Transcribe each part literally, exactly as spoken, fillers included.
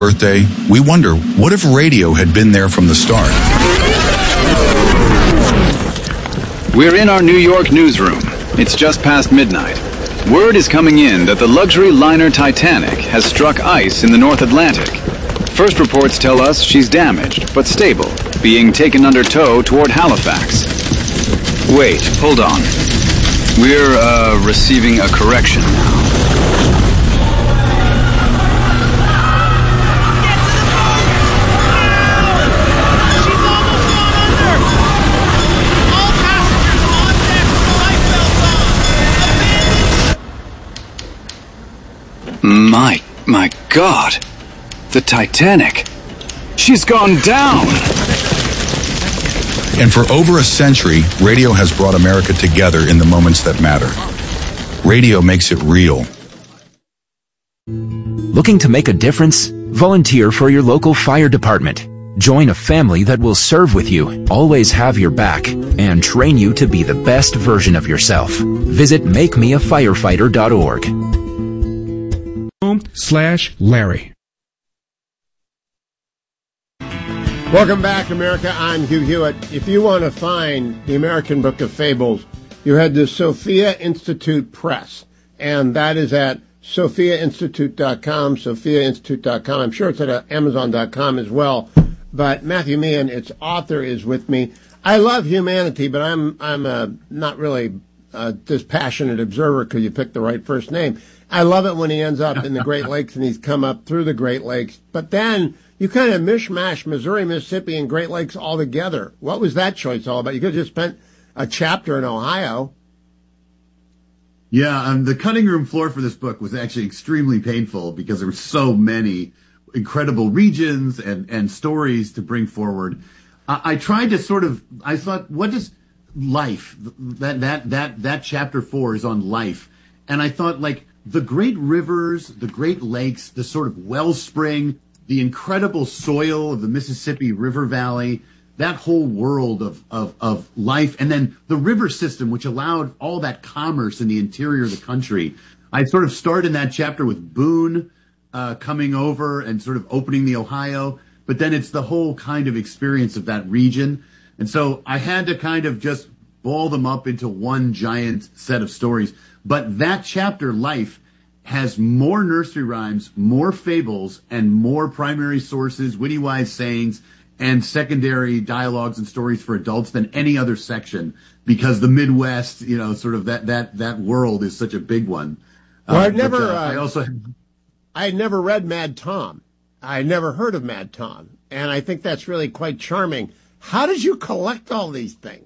birthday, we wonder, what if radio had been there from the start? We're in our New York newsroom. It's just past midnight. Word is coming in that the luxury liner Titanic has struck ice in the North Atlantic. First reports tell us she's damaged, but stable, being taken under tow toward Halifax. Wait, hold on. We're, uh, receiving a correction now. My, my God. The Titanic. She's gone down. And for over a century, radio has brought America together in the moments that matter. Radio makes it real. Looking to make a difference? Volunteer for your local fire department. Join a family that will serve with you, always have your back, and train you to be the best version of yourself. Visit make me a firefighter dot org. Slash Larry. Welcome back, America. I'm Hugh Hewitt. If you want to find the American Book of Fables, you head to Sophia Institute Press, and that is at sophia institute dot com, sophia institute dot com. I'm sure it's at amazon dot com as well. But Matthew Meehan, its author, is with me. I love humanity, but I'm I'm a, not really a dispassionate observer because you picked the right first name. I love it when he ends up in the Great Lakes and he's come up through the Great Lakes. But then you kind of mishmash Missouri, Mississippi, and Great Lakes all together. What was that choice all about? You could have just spent a chapter in Ohio. Yeah, um, the cutting room floor for this book was actually extremely painful because there were so many incredible regions and, and stories to bring forward. I, I tried to sort of, I thought, what is life? That, that, that, that chapter four is on life. And I thought, like, the great rivers, the great lakes, the sort of wellspring, the incredible soil of the Mississippi River Valley, that whole world of, of, of life, and then the river system, which allowed all that commerce in the interior of the country. I sort of start in that chapter with Boone uh, coming over and sort of opening the Ohio, but then it's the whole kind of experience of that region. And so I had to kind of just ball them up into one giant set of stories. But that chapter, Life, has more nursery rhymes, more fables, and more primary sources, witty wise sayings, and secondary dialogues and stories for adults than any other section, because the Midwest, you know, sort of that that that world is such a big one. Well, uh, I've never. But, uh, uh, I also. I had never read Mad Tom. I had never heard of Mad Tom, and I think that's really quite charming. How did you collect all these things?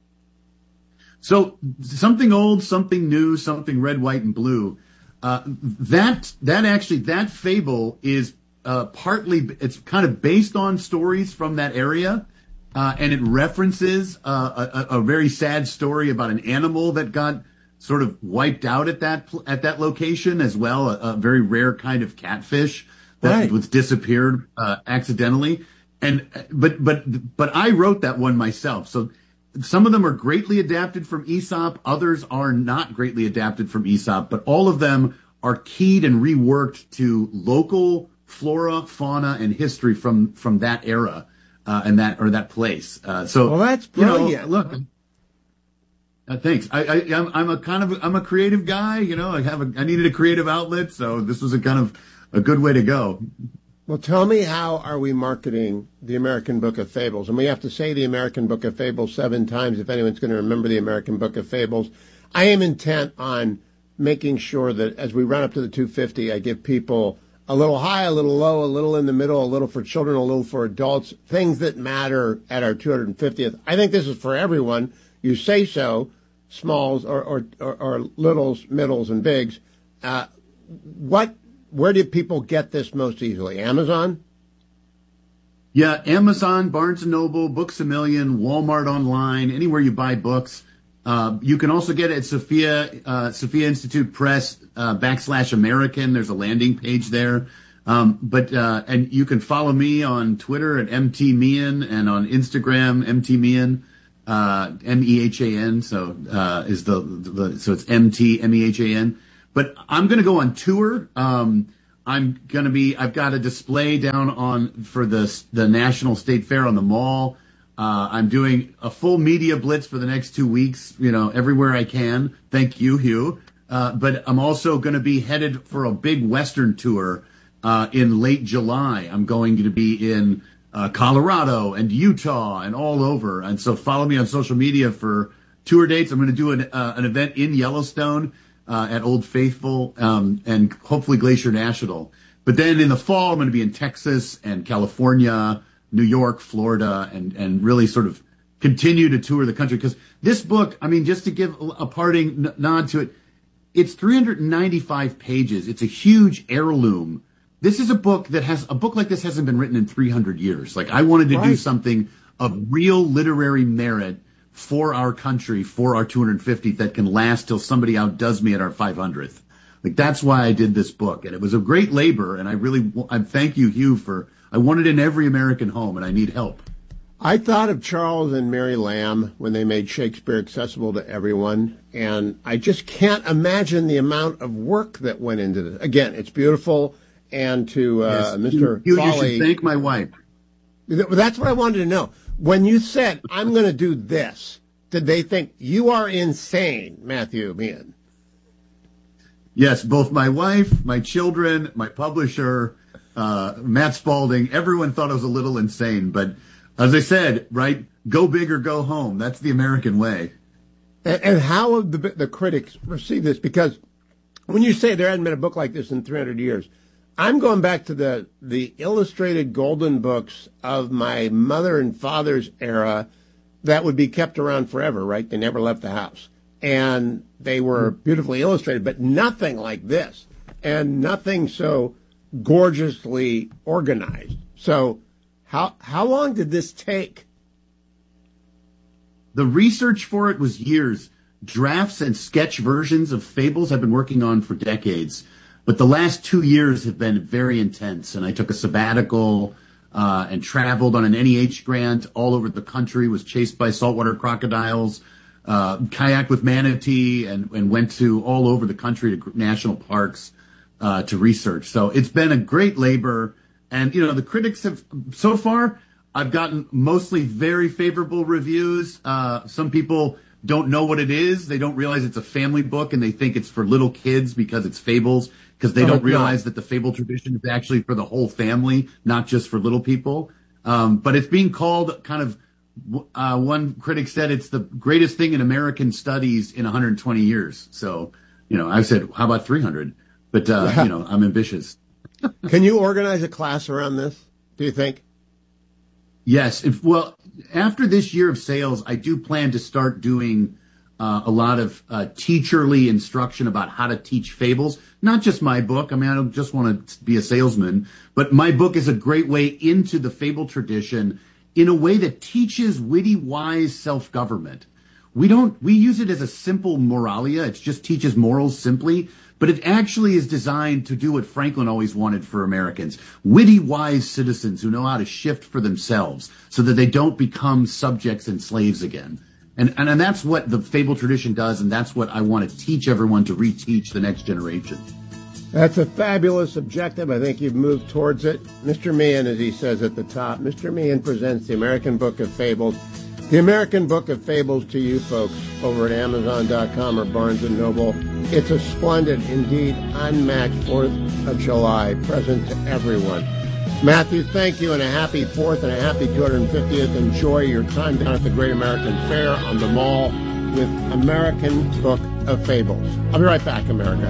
So something old, something new, something red, white, and blue. Uh, that that actually that fable is uh, partly it's kind of based on stories from that area, uh, and it references uh, a, a very sad story about an animal that got sort of wiped out at that at that location as well. A, a very rare kind of catfish that right. was disappeared uh, accidentally. And but but but I wrote that one myself. So. Some of them are greatly adapted from Aesop. Others are not greatly adapted from Aesop, but all of them are keyed and reworked to local flora, fauna, and history from, from that era, uh, and that, or that place. Uh, so, well, that's brilliant. You know, look, uh, thanks. I, I, I'm, I'm a kind of, I'm a creative guy, you know, I have a, I needed a creative outlet. So this was a kind of a good way to go. Well, tell me, how are we marketing the American Book of Fables? And we have to say the American Book of Fables seven times if anyone's going to remember the American Book of Fables. I am intent on making sure that as we run up to the two fifty, I give people a little high, a little low, a little in the middle, a little for children, a little for adults, things that matter at our two hundred fiftieth. I think this is for everyone. You say so, smalls or, or, or, or littles, middles, and bigs. Uh, what... Where do people get this most easily? Amazon? Yeah, Amazon, Barnes and Noble, Books A Million, Walmart online, anywhere you buy books. Uh, you can also get it at Sophia, uh, Sophia Institute Press, uh, backslash American. There's a landing page there. Um, but, uh, and you can follow me on Twitter at M T Meehan and on Instagram, M T Meehan, uh, M E H A N. So, uh, is the, the, so it's M T M E H A N. But I'm going to go on tour. Um, I'm going to be, I've got a display down on for the the National State Fair on the Mall. Uh, I'm doing a full media blitz for the next two weeks, you know, everywhere I can. Thank you, Hugh. Uh, but I'm also going to be headed for a big Western tour uh, in late July. I'm going to be in uh, Colorado and Utah and all over. And so follow me on social media for tour dates. I'm going to do an, uh, an event in Yellowstone uh, at Old Faithful um, and hopefully Glacier National. But then in the fall, I'm going to be in Texas and California, New York, Florida, and, and really sort of continue to tour the country. Because this book, I mean, just to give a parting nod to it, it's three hundred ninety-five pages. It's a huge heirloom. This is a book that has, a book like this hasn't been written in three hundred years. Like, I wanted to right. do something of real literary merit for our country, for our two hundred fiftieth, that can last till somebody outdoes me at our five hundredth. Like, that's why I did this book. And it was a great labor. And I really, I thank you, Hugh, for, I want it in every American home, and I need help. I thought of Charles and Mary Lamb when they made Shakespeare accessible to everyone, and I just can't imagine the amount of work that went into this. Again, it's beautiful, and to uh, yes, Mister Hugh, Foley, you should thank my wife. That's what I wanted to know. When you said, I'm going to do this, did they think, you are insane, Matthew Meehan? Yes, both my wife, my children, my publisher, Uh, Matt Spalding, everyone thought I was a little insane, but as I said, right, go big or go home. That's the American way. And, and how have the, the critics received this? Because when you say there hasn't been a book like this in three hundred years, I'm going back to the, the illustrated golden books of my mother and father's era that would be kept around forever, right? They never left the house. And they were beautifully illustrated, but nothing like this. And nothing so gorgeously organized. So how how long did this take? The research for it was years. Drafts and sketch versions of Fables I've been working on for decades. But the last two years have been very intense. And I took a sabbatical uh, and traveled on an N E H grant all over the country, was chased by saltwater crocodiles, uh, kayaked with manatee, and, and went to all over the country to national parks. Uh, to research. So it's been a great labor. And, you know, the critics have, so far, I've gotten mostly very favorable reviews. Uh, some people don't know what it is. They don't realize it's a family book, and they think it's for little kids because it's fables, because they oh, don't realize that the fable tradition is actually for the whole family, not just for little people. Um, but it's being called kind of, uh, one critic said it's the greatest thing in American studies in one hundred twenty years. So, you know, I said, how about three hundred? But, uh, yeah. you know, I'm ambitious. Can you organize a class around this, do you think? Yes. If, well, after this year of sales, I do plan to start doing uh, a lot of uh, teacherly instruction about how to teach fables. Not just my book. I mean, I don't just want to be a salesman. But my book is a great way into the fable tradition in a way that teaches witty, wise self-government. We don't, we use it as a simple moralia. It just teaches morals simply. But it actually is designed to do what Franklin always wanted for Americans. Witty, wise citizens who know how to shift for themselves so that they don't become subjects and slaves again. And, and, and that's what the fable tradition does, and that's what I want to teach everyone to reteach the next generation. That's a fabulous objective. I think you've moved towards it. Mister Meehan, as he says at the top, Mister Meehan presents the American Book of Fables. The American Book of Fables to you folks over at Amazon dot com or Barnes and Noble. It's a splendid, indeed unmatched fourth of July present to everyone. Matthew, thank you, and a happy fourth and a happy two hundred fiftieth. Enjoy your time down at the Great American Fair on the Mall with American Book of Fables. I'll be right back, America.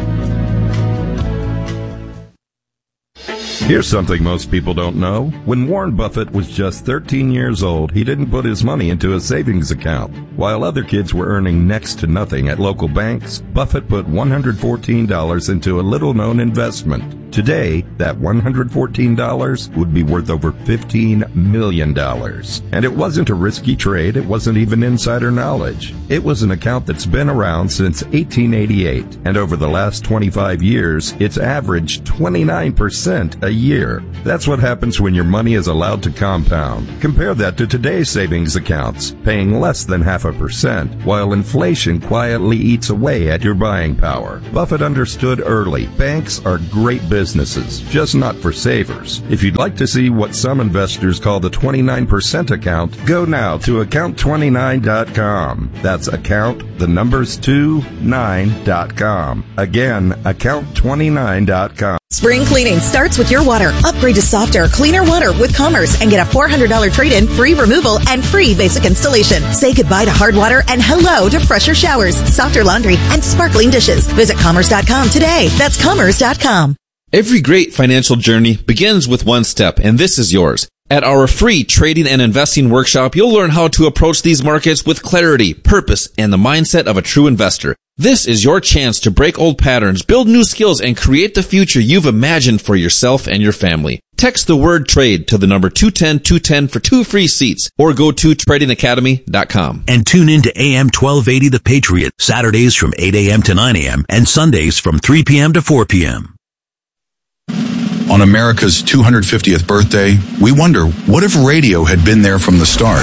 Here's something most people don't know. When Warren Buffett was just thirteen years old, he didn't put his money into a savings account. While other kids were earning next to nothing at local banks, Buffett put one hundred fourteen dollars into a little-known investment. Today, that one hundred fourteen dollars would be worth over fifteen million dollars. And it wasn't a risky trade. It wasn't even insider knowledge. It was an account that's been around since eighteen eighty-eight. And over the last twenty-five years, it's averaged twenty-nine percent a year. That's what happens when your money is allowed to compound. Compare that to today's savings accounts, paying less than half a percent, while inflation quietly eats away at your buying power. Buffett understood early. Banks are great business. businesses, just not for savers. If you'd like to see what some investors call the twenty-nine percent account, go now to account twenty-nine dot com. That's account, the numbers two, nine dot com. Again, account twenty-nine dot com. Spring cleaning starts with your water. Upgrade to softer, cleaner water with Commerce and get a four hundred dollars trade-in, free removal, and free basic installation. Say goodbye to hard water and hello to fresher showers, softer laundry, and sparkling dishes. Visit commerce dot com today. That's commerce dot com. Every great financial journey begins with one step, and this is yours. At our free trading and investing workshop, you'll learn how to approach these markets with clarity, purpose, and the mindset of a true investor. This is your chance to break old patterns, build new skills, and create the future you've imagined for yourself and your family. Text the word trade to the number two ten two ten for two free seats, or go to trading academy dot com. And tune in to A M twelve eighty The Patriot, Saturdays from eight a.m. to nine a.m. and Sundays from three p.m. to four p.m. On America's two hundred fiftieth birthday, we wonder, what if radio had been there from the start?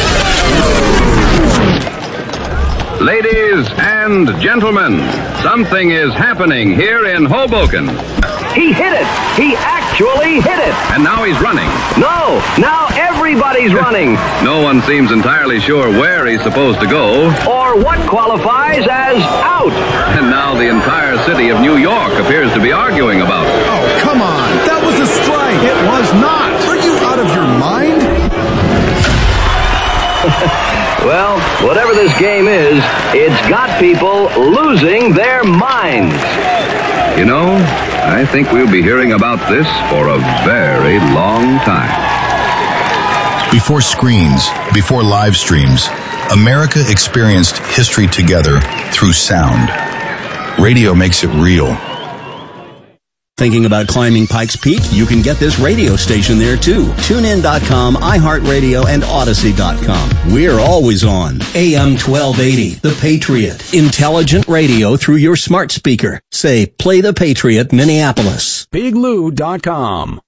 Ladies and gentlemen, something is happening here in Hoboken. He hit it! He actually hit it! And now he's running. No! Now everybody's running! No one seems entirely sure where he's supposed to go. Or what qualifies as out. And now the entire city of New York appears to be arguing about it. Oh, come on! That was a strike! It was not! Are you out of your mind? Well, whatever this game is, it's got people losing their minds. You know, I think we'll be hearing about this for a very long time. Before screens, before live streams, America experienced history together through sound. Radio makes it real. Thinking about climbing Pikes Peak? You can get this radio station there too. tune in dot com, iHeartRadio, and Odyssey dot com. We're always on. A M twelve eighty, The Patriot. Intelligent radio through your smart speaker. Say, play The Patriot, Minneapolis. big lou dot com.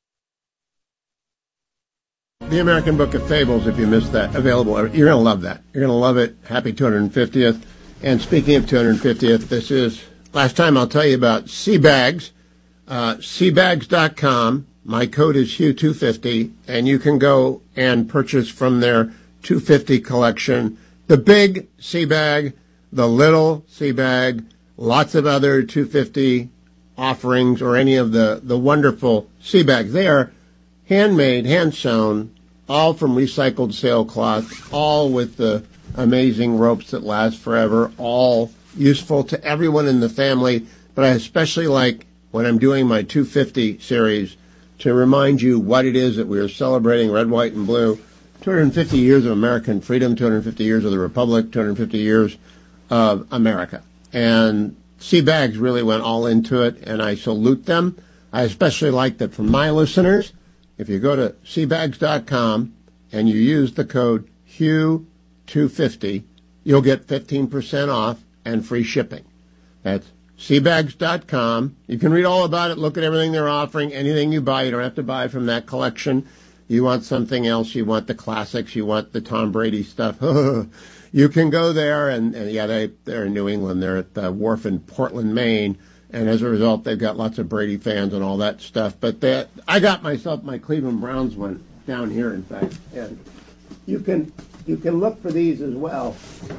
The American Book of Fables, if you missed that, available. You're going to love that. You're going to love it. Happy two hundred fiftieth. And speaking of two hundred fiftieth, this is, last time I'll tell you about Sea Bags. Uh, sea bags dot com. My code is Hugh two fifty, and you can go and purchase from their two fifty collection the big sea bag, the little sea bag, lots of other two fifty offerings, or any of the, the wonderful sea bags. They are handmade, hand-sewn, all from recycled sailcloth, all with the amazing ropes that last forever, all useful to everyone in the family. But I especially like, when I'm doing my two fifty series, to remind you what it is that we are celebrating, red, white, and blue. two hundred fifty years of American freedom, two hundred fifty years of the Republic, two hundred fifty years of America. And Sea Bags really went all into it, and I salute them. I especially like that for my listeners, if you go to sea bags dot com and you use the code Hugh two fifty, you'll get fifteen percent off and free shipping. That's sea bags dot com. You can read all about it, look at everything they're offering, anything you buy. You don't have to buy from that collection. You want something else, you want the classics, you want the Tom Brady stuff. You can go there, and, and yeah, they, they're in New England. They're at the wharf in Portland, Maine, and as a result, they've got lots of Brady fans and all that stuff. But they, I got myself my Cleveland Browns one down here, in fact, and you can you can look for these as well.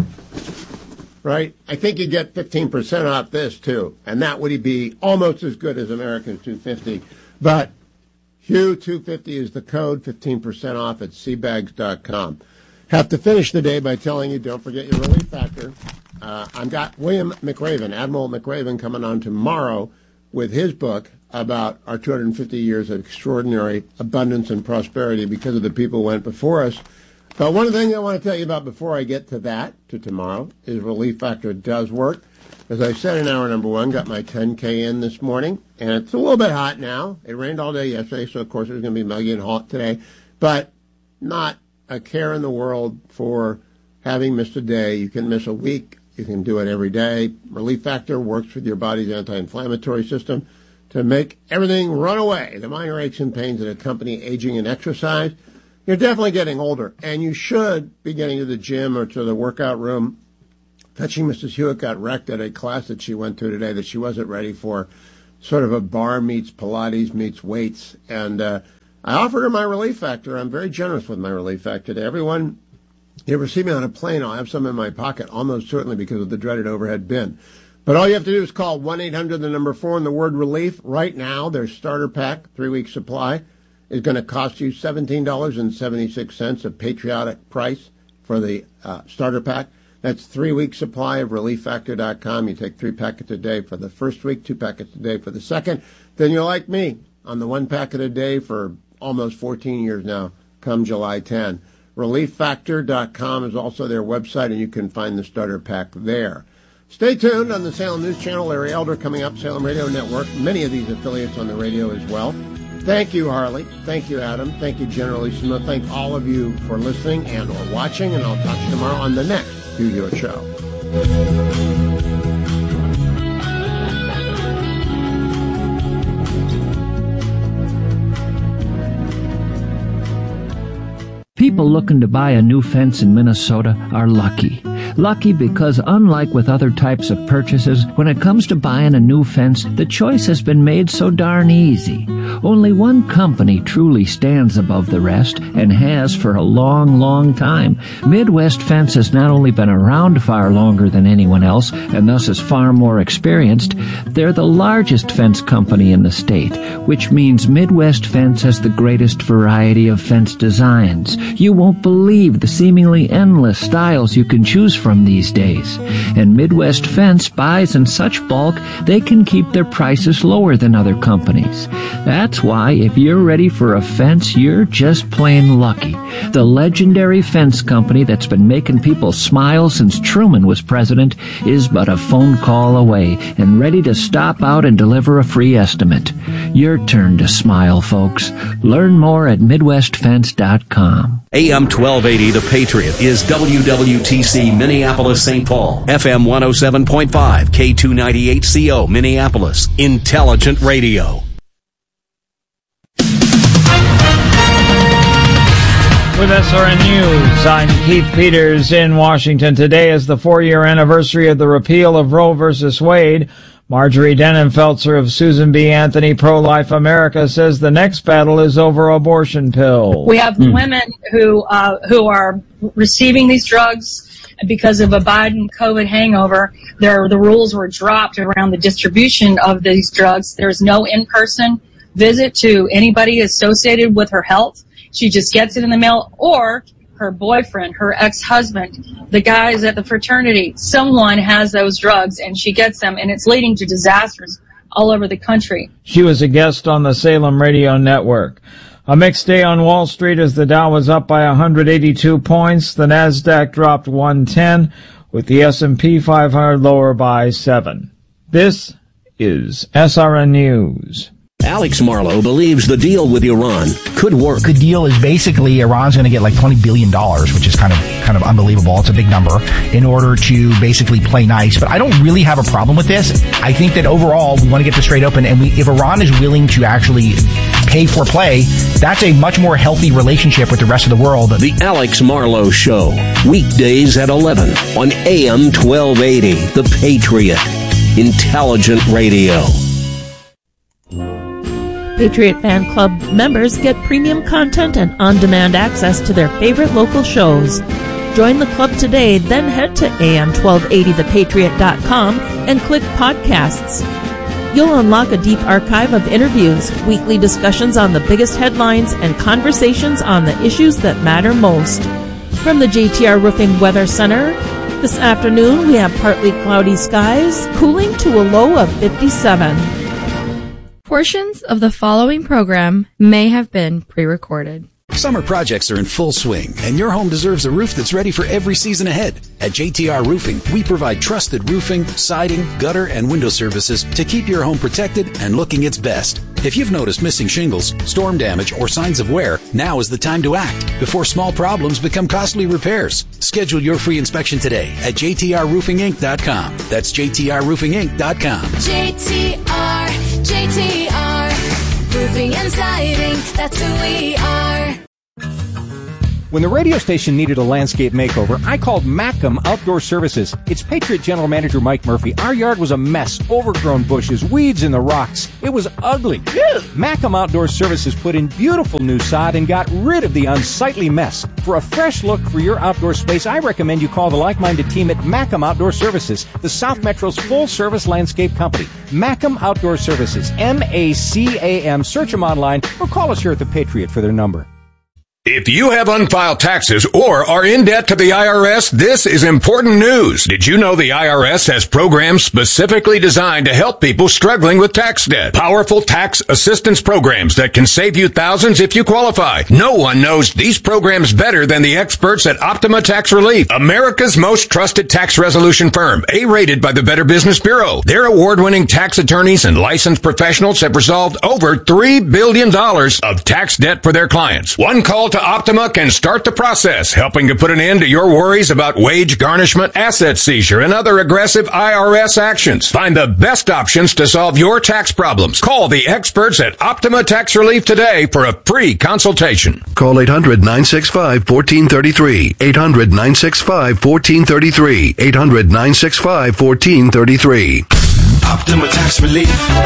Right? I think you get fifteen percent off this, too. And that would be almost as good as American two fifty. But Hugh two fifty is the code, fifteen percent off at sea bags dot com. Have to finish the day by telling you, don't forget your relief factor. Uh, I've got William McRaven, Admiral McRaven, coming on tomorrow with his book about our two hundred fifty years of extraordinary abundance and prosperity because of the people who went before us. But one of the things I want to tell you about before I get to that, to tomorrow, is Relief Factor does work. As I said in hour number one, got my ten K in this morning, and it's a little bit hot now. It rained all day yesterday, so of course it was going to be muggy and hot today. But not a care in the world for having missed a day. You can miss a week. You can do it every day. Relief Factor works with your body's anti-inflammatory system to make everything run away. The minor aches and pains that accompany aging and exercise. You're definitely getting older, and you should be getting to the gym or to the workout room. Fetching Missus Hewitt got wrecked at a class that she went to today that she wasn't ready for. sort of a bar meets Pilates meets weights. And uh, I offered her my Relief Factor. I'm very generous with my Relief Factor to everyone. You ever see me on a plane, I'll have some in my pocket, almost certainly because of the dreaded overhead bin. But all you have to do is call one eight hundred, the number four, and the word relief. Right now, their starter pack, three-week supply, is going to cost you seventeen dollars and seventy-six cents, a patriotic price for the uh, starter pack. That's three-week supply of relief factor dot com. You take three packets a day for the first week, two packets a day for the second. Then you're like me on the one packet a day for almost fourteen years now, come July tenth. relief factor dot com is also their website, and you can find the starter pack there. Stay tuned on the Salem News Channel. Larry Elder coming up, Salem Radio Network. Many of these affiliates on the radio as well. Thank you, Harley. Thank you, Adam. Thank you, Generalissimo. Thank all of you for listening and or watching, and I'll talk to you tomorrow on the next Hugh Hewitt Show. People looking to buy a new fence in Minnesota are lucky. Lucky because unlike with other types of purchases, when it comes to buying a new fence, the choice has been made so darn easy. Only one company truly stands above the rest and has for a long, long time. Midwest Fence has not only been around far longer than anyone else and thus is far more experienced, they're the largest fence company in the state, which means Midwest Fence has the greatest variety of fence designs. You won't believe the seemingly endless styles you can choose from these days. And Midwest Fence buys in such bulk, they can keep their prices lower than other companies. That's why if you're ready for a fence, you're just plain lucky. The legendary fence company that's been making people smile since Truman was president is but a phone call away and ready to stop out and deliver a free estimate. Your turn to smile, folks. Learn more at midwest fence dot com. A M twelve eighty The Patriot is W W T C Minneapolis Saint Paul, F M one oh seven point five, K two ninety-eight C O Minneapolis, Intelligent Radio. With S R N News, I'm Keith Peters in Washington. Today is the four-year anniversary of the repeal of Roe versus Wade. Marjorie Denenfelser of Susan B. Anthony Pro-Life America says the next battle is over abortion pills. We have mm. women who uh, who are receiving these drugs because of a Biden COVID hangover. There, the rules were dropped around the distribution of these drugs. There's no in-person visit to anybody associated with her health. She just gets it in the mail, or her boyfriend, her ex-husband, the guys at the fraternity, someone has those drugs and she gets them, and it's leading to disasters all over the country. She was a guest on the Salem Radio Network. A mixed day on Wall Street as the Dow was up by one hundred eighty-two points. The Nasdaq dropped one ten, with the S and P five hundred lower by seven. This is S R N News. Alex Marlow believes the deal with Iran could work. The deal is basically Iran's going to get like twenty billion dollars, which is kind of kind of unbelievable. It's a big number, in order to basically play nice. But I don't really have a problem with this. I think that overall we want to get this straight open, and we, if Iran is willing to actually pay for play, that's a much more healthy relationship with the rest of the world. The Alex Marlow Show, weekdays at eleven on A M twelve eighty, The Patriot, Intelligent Radio. Patriot Fan Club members get premium content and on-demand access to their favorite local shows. Join the club today, then head to A M twelve eighty the patriot dot com and click Podcasts. You'll unlock a deep archive of interviews, weekly discussions on the biggest headlines, and conversations on the issues that matter most. From the J T R Roofing Weather Center, this afternoon we have partly cloudy skies, cooling to a low of fifty-seven. Portions of the following program may have been pre-recorded. Summer projects are in full swing, and your home deserves a roof that's ready for every season ahead. At J T R Roofing, we provide trusted roofing, siding, gutter, and window services to keep your home protected and looking its best. If you've noticed missing shingles, storm damage, or signs of wear, now is the time to act before small problems become costly repairs. Schedule your free inspection today at J T R roofing inc dot com. That's J T R roofing inc dot com. J T R, J T R, roofing and siding, that's who we are. When the radio station needed a landscape makeover, I called Macam Outdoor Services. It's Patriot General Manager Mike Murphy. Our yard was a mess, overgrown bushes, weeds in the rocks. It was ugly. Macam Outdoor Services put in beautiful new sod and got rid of the unsightly mess. For a fresh look for your outdoor space, I recommend you call the like-minded team at Macam Outdoor Services, the South Metro's full-service landscape company. Macam Outdoor Services, M A C A M. Search them online or call us here at the Patriot for their number. If you have unfiled taxes or are in debt to the I R S, this is important news. Did you know the I R S has programs specifically designed to help people struggling with tax debt? Powerful tax assistance programs that can save you thousands if you qualify. No one knows these programs better than the experts at Optima Tax Relief, America's most trusted tax resolution firm, A-rated by the Better Business Bureau. Their award-winning tax attorneys and licensed professionals have resolved over three billion dollars of tax debt for their clients. One call to Optima can start the process, helping to put an end to your worries about wage garnishment, asset seizure, and other aggressive I R S actions. Find the best options to solve your tax problems. Call the experts at Optima Tax Relief today for a free consultation. Call eight hundred, nine six five, one four three three. eight hundred, nine six five, one four three three. eight hundred, nine six five, one four three three. Optima Tax Relief.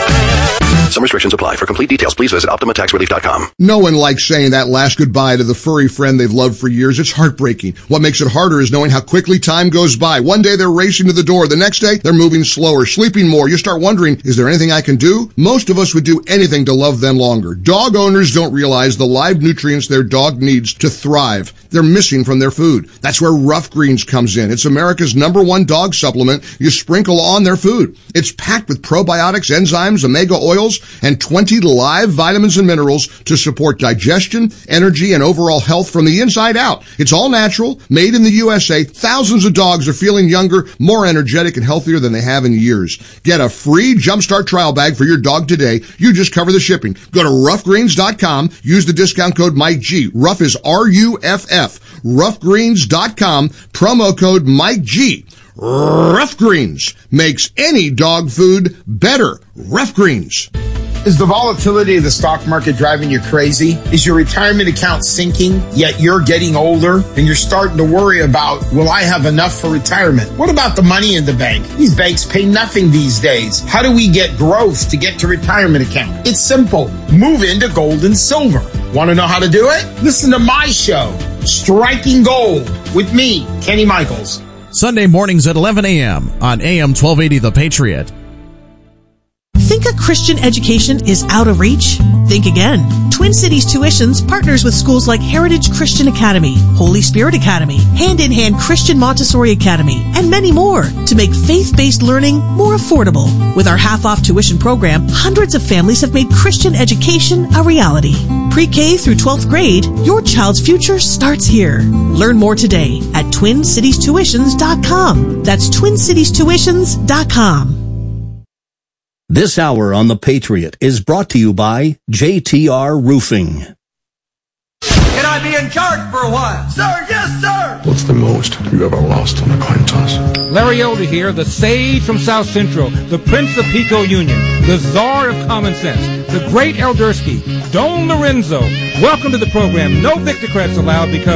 Some restrictions apply. For complete details, please visit Optima Tax Relief dot com. No one likes saying that last goodbye to the furry friend they've loved for years. It's heartbreaking. What makes it harder is knowing how quickly time goes by. One day they're racing to the door. The next day they're moving slower, sleeping more. You start wondering, is there anything I can do? Most of us would do anything to love them longer. Dog owners don't realize the live nutrients their dog needs to thrive. They're missing from their food. That's where Rough Greens comes in. It's America's number one dog supplement you sprinkle on their food. It's packed with probiotics, enzymes, omega oils, and twenty live vitamins and minerals to support digestion, energy, and overall health from the inside out. It's all natural, made in the U S A. Thousands of dogs are feeling younger, more energetic, and healthier than they have in years. Get a free Jumpstart trial bag for your dog today. You just cover the shipping. Go to rough greens dot com. Use the discount code Mike G. Rough is R U F F. rough greens dot com. Promo code Mike G. Rough Greens makes any dog food better. Rough Greens. Is the volatility of the stock market driving you crazy? Is your retirement account sinking, yet you're getting older and you're starting to worry about, will I have enough for retirement? What about the money in the bank? These banks pay nothing these days. How do we get growth to get to retirement account? It's simple. Move into gold and silver. Want to know how to do it? Listen to my show, Striking Gold, with me, Kenny Michaels. Sunday mornings at eleven a.m. on A M twelve eighty The Patriot. Think a Christian education is out of reach? Think again. Twin Cities Tuitions partners with schools like Heritage Christian Academy, Holy Spirit Academy, Hand in Hand Christian Montessori Academy, and many more to make faith-based learning more affordable. With our half-off tuition program, hundreds of families have made Christian education a reality. Pre-K through twelfth grade, your child's future starts here. Learn more today at twin cities tuitions dot com. That's twin cities tuitions dot com. This hour on The Patriot is brought to you by J T R Roofing. Can I be in charge for a while? Sir, yes, sir! What's the most you ever lost on a coin toss? Larry Elder here, the sage from South Central, the Prince of Pico Union, the czar of common sense, the great Eldersky, Don Lorenzo. Welcome to the program. No Victor credits allowed because